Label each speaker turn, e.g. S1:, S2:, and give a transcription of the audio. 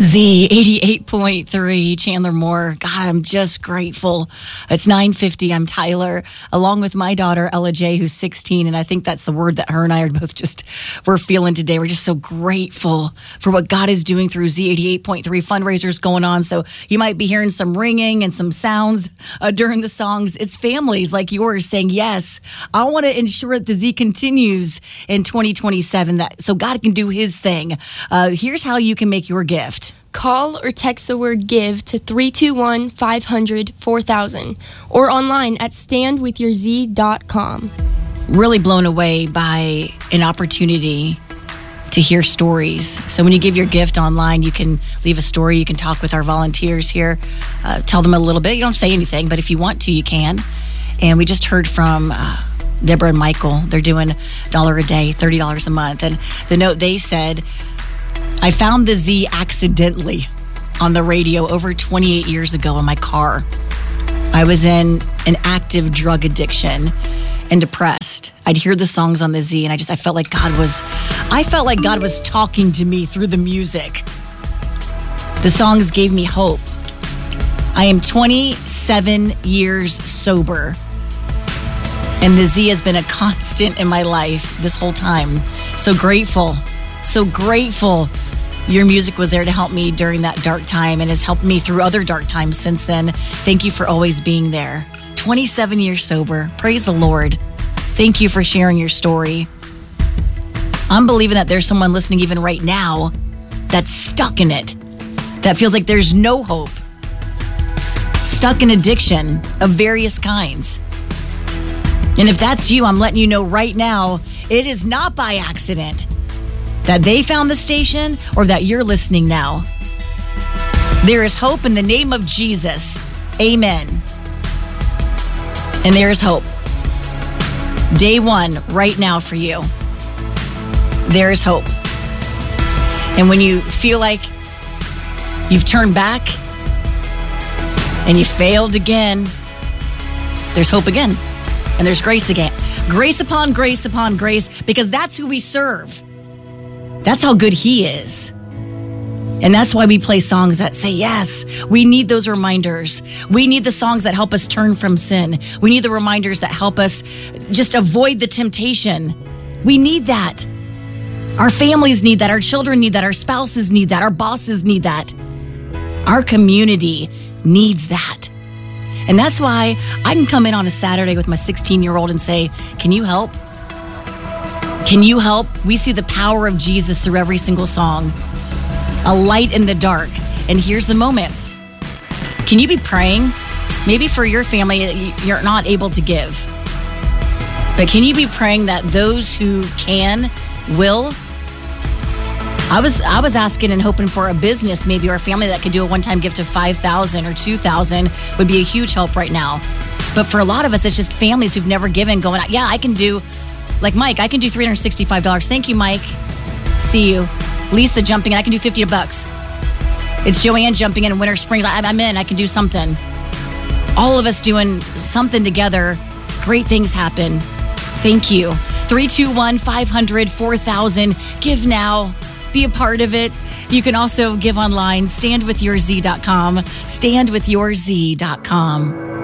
S1: Z 88.3, Chandler Moore. God, I'm just grateful. It's 9:50. I'm Tyler, along with my daughter, Ella J, who's 16. And I think that's the word that her and I are both we're feeling today. We're just so grateful for what God is doing through Z 88.3 fundraisers going on. So you might be hearing some ringing and some sounds during the songs. It's families like yours saying, yes, I want to ensure that the Z continues in 2027, so God can do his thing. Here's how you can make your gift.
S2: Call or text the word GIVE to 321-500-4000 or online at standwithyourz.com.
S1: Really blown away by an opportunity to hear stories. So when you give your gift online, you can leave a story. You can talk with our volunteers here, tell them a little bit. You don't have to say anything, but if you want to, you can. And we just heard from Deborah and Michael. They're doing $1 a day, $30 a month. And the note they said, I found the Z accidentally on the radio over 28 years ago in my car. I was in an active drug addiction and depressed. I'd hear the songs on the Z and I felt like God was talking to me through the music. The songs gave me hope. I am 27 years sober. And the Z has been a constant in my life this whole time. So grateful. So grateful your music was there to help me during that dark time and has helped me through other dark times since then. Thank you for always being there. 27 years sober. Praise the Lord. Thank you for sharing your story. I'm believing that there's someone listening even right now that's stuck in it, that feels like there's no hope, stuck in addiction of various kinds. And if that's you, I'm letting you know right now, it is not by accident that they found the station or that you're listening now. There is hope in the name of Jesus. Amen. And there is hope. Day one, right now for you. There is hope. And when you feel like you've turned back and you failed again, there's hope again. And there's grace again. Grace upon grace upon grace, because that's who we serve. That's how good he is. And that's why we play songs that say, yes, we need those reminders. We need the songs that help us turn from sin. We need the reminders that help us just avoid the temptation. We need that. Our families need that. Our children need that. Our spouses need that. Our bosses need that. Our community needs that. And that's why I can come in on a Saturday with my 16-year-old and say, can you help? Can you help? We see the power of Jesus through every single song. A light in the dark. And here's the moment. Can you be praying? Maybe for your family, you're not able to give. But can you be praying that those who can, will? I was asking and hoping for a business, maybe, or a family that could do a one-time gift of $5,000 or $2,000 would be a huge help right now. But for a lot of us, it's just families who've never given going, yeah, I can do, like Mike, I can do $365. Thank you, Mike. See you. Lisa jumping in, I can do $50. It's Joanne jumping in Winter Springs. I'm in, I can do something. All of us doing something together. Great things happen. Thank you. 321-500-4000. Give now. Be a part of it. You can also give online. Standwithyourz.com. Standwithyourz.com.